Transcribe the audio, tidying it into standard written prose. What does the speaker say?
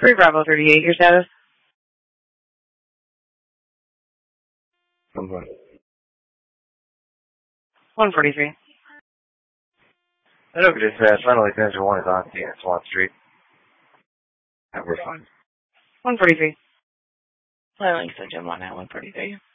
3 Bravo 38, your status? 143. I know we dispatch. Finally, Passenger 1 is on scene at Swan Street. We're fine. 143. Flight link to Jim 1 at 143.